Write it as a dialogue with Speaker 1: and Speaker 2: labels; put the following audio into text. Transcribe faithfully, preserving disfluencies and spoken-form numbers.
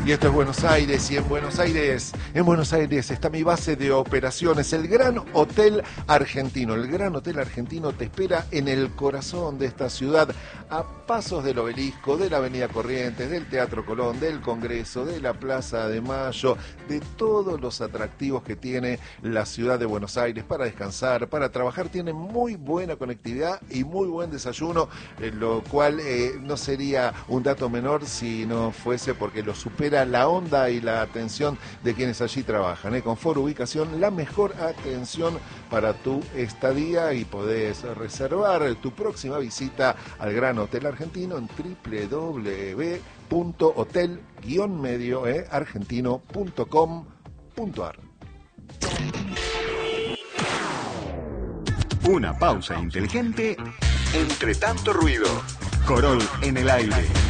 Speaker 1: Y esto es Buenos Aires, y en Buenos Aires, en Buenos Aires está mi base de operaciones, el Gran Hotel Argentino. El Gran Hotel Argentino te espera en el corazón de esta ciudad, a pasos del Obelisco, de la Avenida Corrientes, del Teatro Colón, del Congreso, de la Plaza de Mayo, de todos los atractivos que tiene la ciudad de Buenos Aires para descansar, para trabajar. Tiene muy buena conectividad y muy buen desayuno, eh, lo cual eh, no sería un dato menor si no fuese porque lo supera la onda y la atención de quienes allí trabajan. ¿eh? Confort Ubicación, la mejor atención para tu estadía, y podés reservar tu próxima visita al Gran Hotel Argentino en doble u doble u doble u punto hotel guion medio argentino punto com punto ar.
Speaker 2: Una pausa inteligente entre tanto ruido. Corol en el aire.